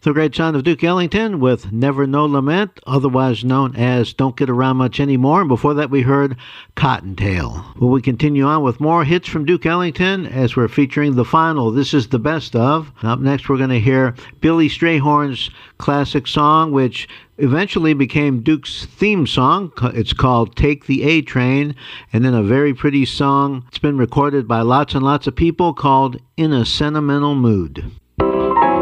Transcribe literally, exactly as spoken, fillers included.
The great sound of Duke Ellington with Never No Lament, otherwise known as Don't Get Around Much Anymore. And before that, we heard Cottontail. Well, we continue on with more hits from Duke Ellington as we're featuring the final. This is the best of. Up next, we're going to hear Billy Strayhorn's classic song, which eventually became Duke's theme song. It's called Take the A Train, and then a very pretty song. It's been recorded by lots and lots of people called In a Sentimental Mood.